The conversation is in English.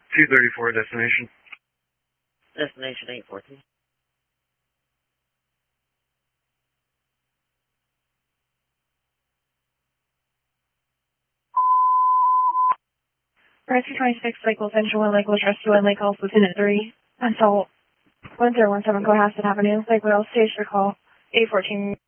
234 destination. Destination 814. Rescue 26, Lake Wolf, Engine 1, Lake Wolf, Rescue 1, Lake Wolf, Lieutenant 3, until 1017 Cohasset Avenue, Lake Wales, stage your call, 814.